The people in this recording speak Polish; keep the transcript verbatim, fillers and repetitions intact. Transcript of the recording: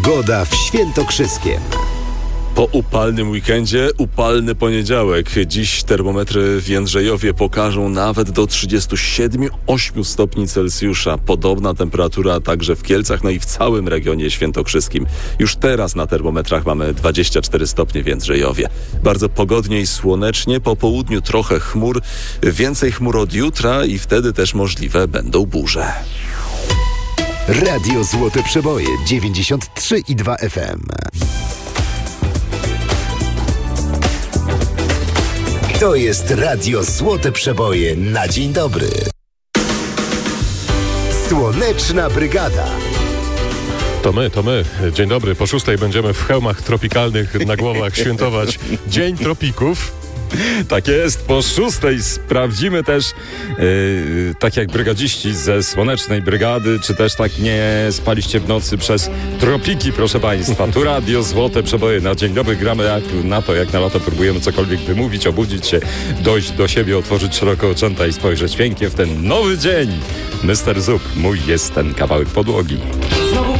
Pogoda w Świętokrzyskiem. Po upalnym weekendzie upalny poniedziałek. Dziś termometry w Jędrzejowie pokażą nawet do trzydziestu siedmiu ośmiu stopni Celsjusza. Podobna temperatura także w Kielcach, no i w całym regionie świętokrzyskim. Już teraz na termometrach mamy dwadzieścia cztery stopnie w Jędrzejowie. Bardzo pogodnie i słonecznie, po południu trochę chmur, więcej chmur od jutra i wtedy też możliwe będą burze. Radio Złote Przeboje dziewięćdziesiąt trzy i dwa F M. To jest Radio Złote Przeboje na dzień dobry. Słoneczna Brygada. To my, to my. Dzień dobry. Po szóstej będziemy w hełmach tropikalnych na głowach świętować Dzień Tropików. Tak jest, po szóstej sprawdzimy też, yy, tak jak brygadziści ze Słonecznej Brygady, czy też tak nie spaliście w nocy przez tropiki, proszę Państwa. Tu Radio Złote Przeboje na dzień dobry. Gramy jak na to, jak na lato próbujemy cokolwiek wymówić, obudzić się, dojść do siebie, otworzyć szeroko oczęta i spojrzeć pięknie w ten nowy dzień. mister Zup, mój jest ten kawałek podłogi.